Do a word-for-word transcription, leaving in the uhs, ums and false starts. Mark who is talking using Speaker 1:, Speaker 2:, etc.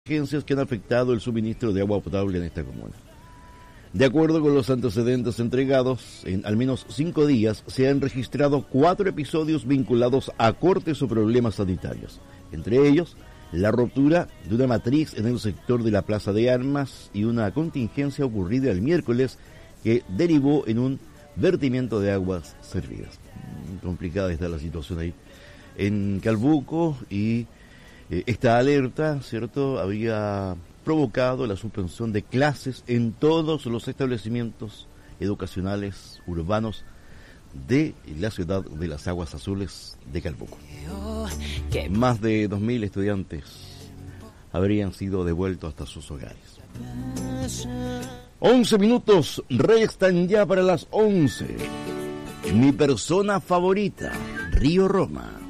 Speaker 1: emergencias que han afectado el suministro de agua potable en esta comuna. De acuerdo con los antecedentes entregados, en al menos cinco días se han registrado cuatro episodios vinculados a cortes o problemas sanitarios, entre ellos la ruptura de una matriz en el sector de la Plaza de Armas y una contingencia ocurrida el miércoles que derivó en un vertimiento de aguas servidas. Complicada está la situación ahí en Calbuco y eh, esta alerta, ¿cierto?, había provocado la suspensión de clases en todos los establecimientos educacionales urbanos de la ciudad de las Aguas Azules de Calbuco. Más de dos mil estudiantes habrían sido devueltos hasta sus hogares. once minutos restan ya para las once. Mi persona favorita, Río Roma.